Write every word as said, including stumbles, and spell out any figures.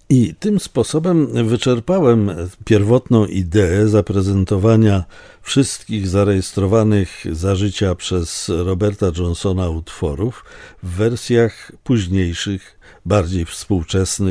I tym sposobem wyczerpałem pierwotną ideę zaprezentowania wszystkich zarejestrowanych za życia przez Roberta Johnsona utworów w wersjach późniejszych, bardziej współczesnych,